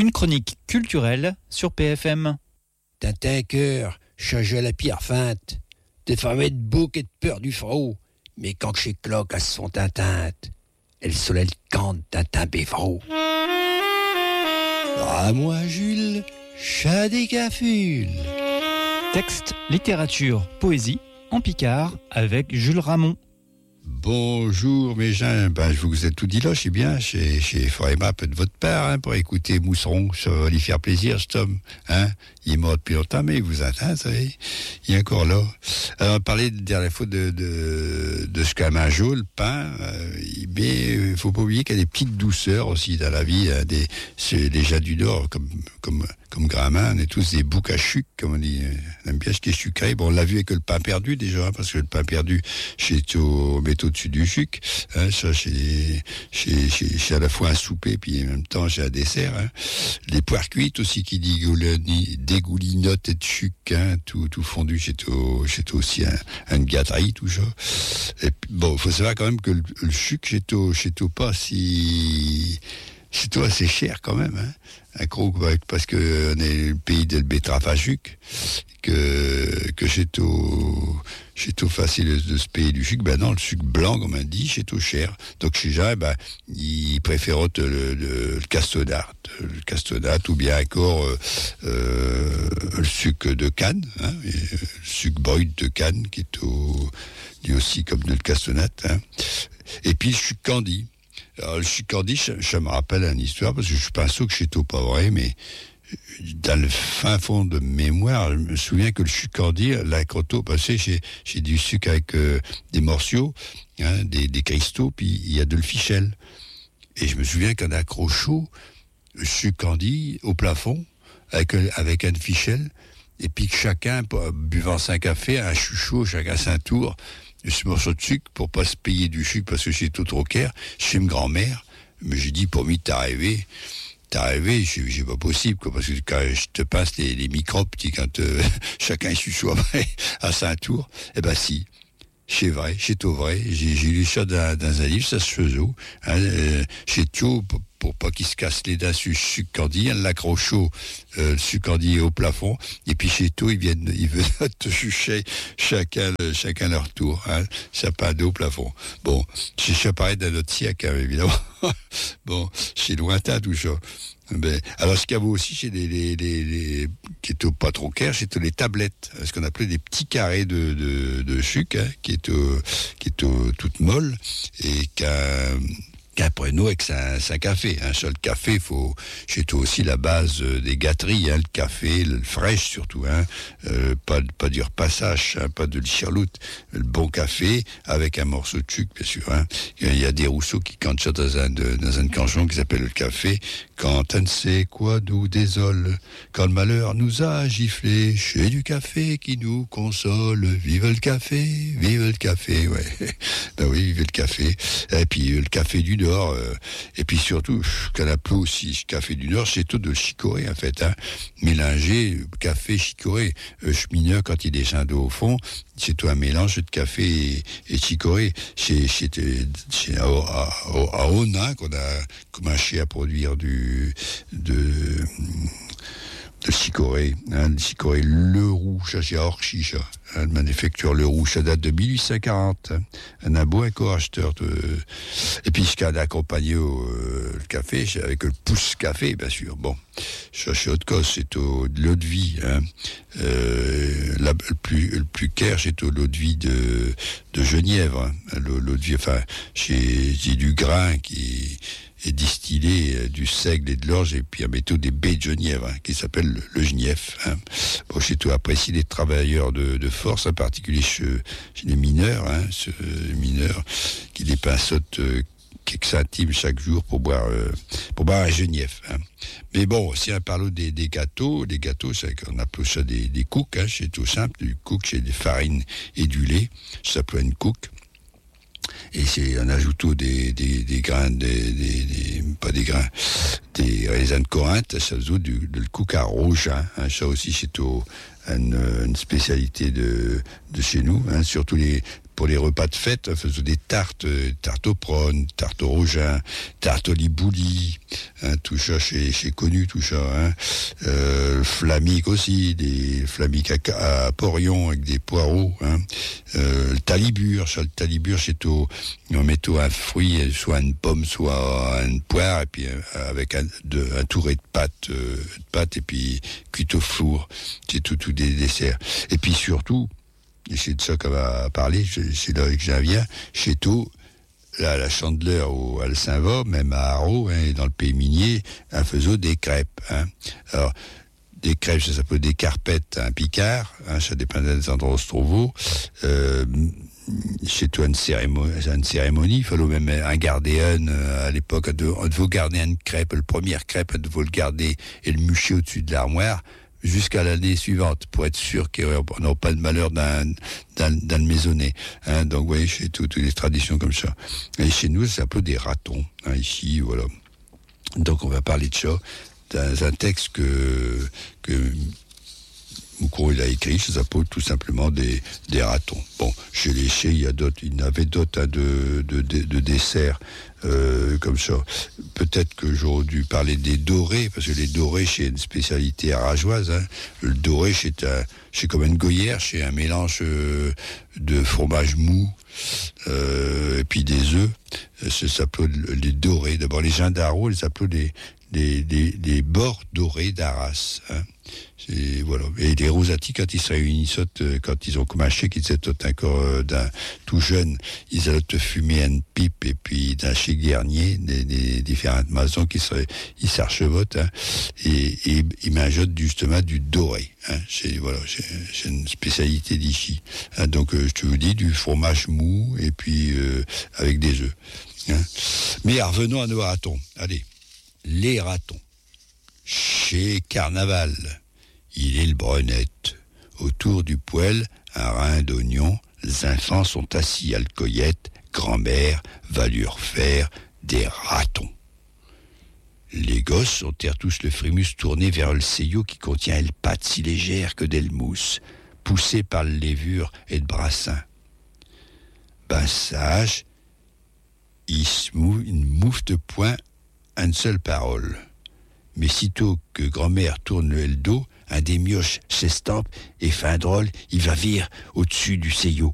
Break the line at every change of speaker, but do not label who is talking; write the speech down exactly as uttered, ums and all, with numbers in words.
Une chronique culturelle sur P F M.
Tintin cœur, change la pierre feinte, t'es famé de bouc et de peur du frau, mais quand que chez cloque à son tintinte, elle soleil cante Tintin bévraud. Ah moi Jules, chat des cafules.
Texte, littérature, poésie, en Picard avec Jules Ramon.
Bonjour mes gens, ben, je vous ai tout dit là, je suis bien, chez, chez Forema, un peu de votre part, hein, pour écouter Mousseron, ça va lui faire plaisir, cet homme, hein. Il est mort depuis longtemps, mais il vous atteint, vous savez, il est encore là. Alors, on parlait de dernière fois de, de, de ce caminjot, le pain, euh, mais il faut pas oublier qu'il y a des petites douceurs aussi dans la vie, hein, des, c'est les gens du Nord, comme, comme, comme Gramin, on est tous des boucs à chuc, comme on dit, on aime bien ce qui est sucré. Bon, on l'a vu avec le pain perdu déjà, hein, parce que le pain perdu, c'est au, met au-dessus du chuc, hein, ça c'est, c'est, c'est, c'est à la fois un souper, puis en même temps c'est un dessert, hein. Les poires cuites aussi qui dégoulinotent et de chuc, hein, tout, tout fondu, c'est, au, c'est aussi un, un gâterie, tout ça. Et puis, bon, il faut savoir quand même que le, le chuc, c'est au, c'est au pas si... C'est tout assez cher quand même, hein. Un gros, parce que on est le pays de betterave à sucre, que, que c'est au, c'est au facile de se payer du sucre. Ben non, le sucre blanc, comme on dit, c'est au cher. Donc chez Jean, ben, ils préfèrent le, le, le cassonade, le cassonade, ou bien encore, euh, euh, le sucre de canne, hein, et le sucre brut de canne, qui est au, dit aussi comme le cassonade, hein. Et puis le sucre candy. Alors, le sucre candy, ça, ça me rappelle une histoire, parce que je pense que c'est pas vrai, mais dans le fin fond de mémoire, je me souviens que le sucre candy, la croto passé, j'ai, j'ai du sucre avec euh, des morceaux, hein, des, des cristaux, puis il y a de l'fichel. Et je me souviens qu'on a accroché le sucre candy au plafond, avec, avec un fichel, et puis que chacun, buvant cinq cafés, un chouchou, chacun son tour, ce morceau de sucre pour pas se payer du sucre parce que c'est tout trop cher chez ma grand-mère. Mais j'ai dit, pour moi, t'as rêvé. T'as rêvé, c'est, c'est pas possible, quoi, parce que quand je te passe les, les microbes, quand euh, chacun suçoit à son tour, eh ben si. C'est vrai, c'est tout vrai. J'ai, j'ai lu ça dans, dans un livre, ça se faisait. Hein, euh, c'est tout pour, pour pas qu'il se casse les dents sur le sucre candy. On l'accroche au euh, le sucre candy au plafond. Et puis chez tout, ils viennent, ils veulent te chucher chacun, le, chacun leur tour. Hein, ça pas d'eau au plafond. Bon, c'est ça paraît d'un autre siècle, hein, évidemment. Bon, c'est lointain tout ça. Ben, alors, ce qu'il y avait aussi, c'est les, les, les, les qui étaient pas trop clairs, c'était les tablettes, ce qu'on appelait des petits carrés de, de, de sucre, hein, qui étaient, qui étaient toutes molles, et qu'un, qu'un prénom avec sa, sa café. Un seul café, faut, c'est aussi la base des gâteries, hein, le café, le fraîche surtout, hein, euh, pas, pas du repassage, hein, pas de l'chirloute, le bon café avec un morceau de sucre, bien sûr, hein. Il y a des Rousseau qui cantent ça dans un, de, dans une canson qui s'appelle le café. Quand on ne sait quoi nous désole, quand le malheur nous a giflé, chez du café qui nous console, vive le café, vive le café, ouais. Ben oui, vive le café. Et puis le café du Nord, euh, et puis surtout, qu'on appelle aussi café du Nord, c'est tout de chicorée en fait, hein. Mélanger café, chicorée. Euh, chemineur, quand il descend au fond, c'est tout un mélange de café et, et chicorée. C'est, c'est, c'est à, à, à Ona qu'on a commencé à produire du, de, de chicorée, hein, le chicorée Le Rouge, ça c'est à Orchy, ça. Hein, le manufacture Le Rouge, ça date de dix-huit cent quarante. Hein. Un, un beau éco-acheteur de... Et puis ce qu'il a accompagné au euh, le café, c'est avec le pousse café, bien sûr. Bon, ça c'est autre chose, c'est au, de l'eau de vie. Hein. Euh, la, le plus, le plus clair, c'est au l'eau de vie de, de Genièvre. Hein. L'eau, l'eau de vie, enfin, c'est, c'est du grain qui est distillé euh, du seigle et de l'orge, et puis un métaux des baies de Genièvre, hein, qui s'appelle le, le Genièvre. Hein. Bon, c'est tout apprécié des travailleurs de, de force, en particulier chez, chez les mineurs, hein, ce, les mineurs qui dépensent euh, quelques centimes chaque jour pour boire, euh, pour boire un Genièvre. Hein. Mais bon, si on parle des, des gâteaux, des gâteaux, c'est qu'on appelle ça des, des cooks, hein, c'est tout simple. Du cook, c'est des farines et du lait, ça s'appelle une cook. Et c'est en ajoutant des, des, des grains, des, des, des, pas des grains, des raisins de Corinthe, ça faisait du, de le cook à rouge, hein, hein, ça aussi c'est au, une, une spécialité de, de chez nous, hein, surtout les, pour les repas de fête, on faisait des tartes, tartes aux prônes, tartes au rougin, tartes au libouli, hein, tout ça, c'est, c'est connu, tout ça. Hein. Euh, flamique aussi, des flamiques à, à porion avec des poireaux. Hein. Euh, le talibure, ça, le talibure, c'est au, on met au un fruit, soit une pomme, soit une poire, et puis euh, avec un, de, un touré de pâte, euh, de pâte, et puis cuit au four. C'est tout, tout des desserts. Et puis surtout, et c'est de ça qu'on va parler, c'est là que j'en viens, chez tout, là, à la Chandeleur ou à Saint-Va, même à Haro, hein, dans le pays minier, un faisait des crêpes. Hein. Alors, des crêpes, ça s'appelle des carpettes, un picard, hein, ça dépend des endroits où se trouve. Euh, c'est tout une cérémonie, une cérémonie, il fallait même un gardéen, à l'époque, on devait garder une crêpe, le premier crêpe, on devait le garder et le mucher au-dessus de l'armoire, jusqu'à l'année suivante, pour être sûr qu'on n'aura pas de malheur d'un, d'un, d'un maisonné. Hein, donc, vous voyez, chez toutes les traditions comme ça. Et chez nous, ça s'appelle des ratons, hein, ici, voilà. Donc, on va parler de ça dans un texte que, que Moucron, il a écrit, ça s'appelle tout simplement des, des ratons. Bon, chez les chais, il y a d'autres, il y en avait d'autres hein, de, de, de, de desserts, euh, comme ça. Peut-être que j'aurais dû parler des dorés, parce que les dorés, c'est une spécialité arageoise, hein. Le doré, c'est un, c'est comme une goyère, c'est un mélange euh, de fromage mou, euh, et puis des œufs. Ça s'appelle les dorés. D'abord, les gens d'Haro, ils s'appellent des, des, des, des bords dorés d'Arras, hein. C'est, voilà. Et les Rosati, quand ils se réunissent, quand ils ont commencé, qu'ils étaient tout encore euh, d'un, tout jeune, ils allaient te fumer une pipe, et puis d'un chez Guernier, des, des différentes maisons qui seraient, ils s'archevotent, hein, et, et ils m'ajotent justement du doré, hein. C'est, voilà, c'est, c'est une spécialité d'ici. Hein, donc, euh, je te vous dis, du fromage mou, et puis, euh, avec des œufs. Hein. Mais revenons à nos ratons. Allez. Les ratons. Chez Carnaval, il est le brunette. Autour du poêle, un rein d'oignon. Les enfants sont assis à l'coyette. Grand-mère va lui refaire des ratons. Les gosses enterrent tous le frémus tourné vers le seillot qui contient elle pâte si légère que d'elle mousse, poussée par le lévure et le brassin. Ben sage, il se mou, une mouffe de point, une seule parole. Mais sitôt que grand-mère tourne le dos, un des mioches s'estampe et fin drôle, il va vire au-dessus du seillot.